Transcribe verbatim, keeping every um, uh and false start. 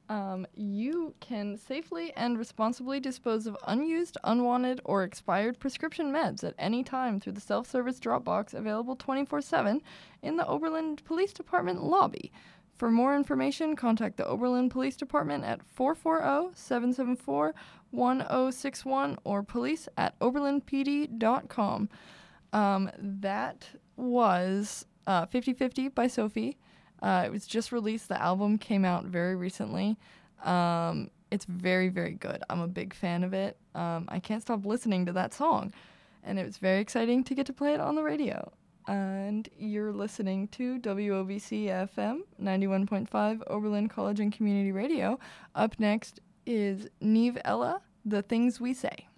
Um, you can safely and responsibly dispose of unused, unwanted, or expired prescription meds at any time through the self-service drop box available twenty-four seven in the Oberlin Police Department lobby. For more information, contact the Oberlin Police Department at four four zero, seven seven four, one zero six one or police at oberlin p d dot com. Um, that was uh, fifty fifty by Sophie. Uh, it was just released. The album came out very recently. Um, it's very, very good. I'm a big fan of it. Um, I can't stop listening to that song. And it was very exciting to get to play it on the radio. And you're listening to W O V C F M ninety-one point five Oberlin College and Community Radio. Up next is Neve Ella, The Things We Say.